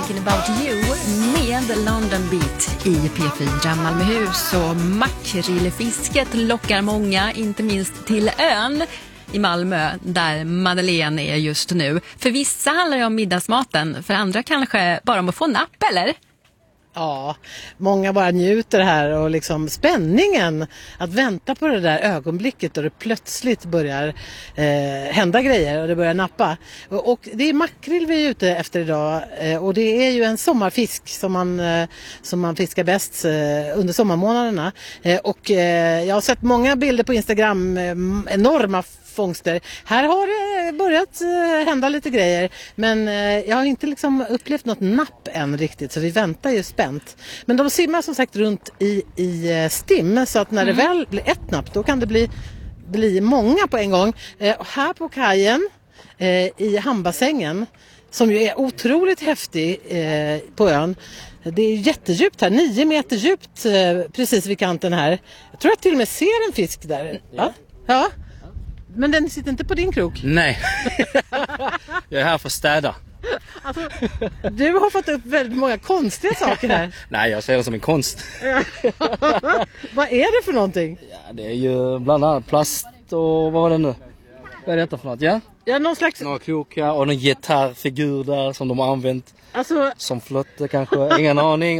Thinking about you med London Beat i P4 Malmöhus. Och makrillfisket lockar många, inte minst till ön i Malmö där Madeleine är just nu. För vissa handlar det om middagsmaten, för andra kanske bara om att få napp, eller? Ja, många bara njuter här och liksom spänningen att vänta på det där ögonblicket och det plötsligt börjar hända grejer och det börjar nappa. Och det är makrill vi är ute efter idag och det är ju en sommarfisk som man fiskar bäst under sommarmånaderna. Och jag har sett många bilder på Instagram, enorma fångster. Här har det börjat hända lite grejer, men jag har inte liksom upplevt något napp än riktigt, så vi väntar ju spänt. Men de simmar som sagt runt i stim, så att när det väl blir ett napp, då kan det bli många på en gång. Här på kajen i hamnbassängen, som ju är otroligt häftig på ön. Det är jättedjupt här, 9 meter djupt precis vid kanten här. Jag tror att till och med ser en fisk där. Ja. Men den sitter inte på din krok? Nej, jag är här för att städa. Alltså, du har fått upp väldigt många konstiga saker här. Nej, jag ser det som en konst. Vad är det för någonting? Ja, det är ju bland annat plast och vad var det nu? Vad är detta för något? Ja, någon slags... Några krokar och någon gitarrfigur där som de har använt. Alltså... Som flotte kanske, ingen aning.